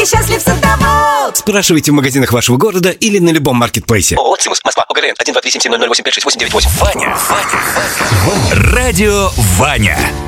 ты счастлив садовод. Спрашивайте в магазинах вашего города или на любом маркетплейсе. ООО «Симус», Москва, ОГРН 1237700856898. Ваня. Радио Ваня.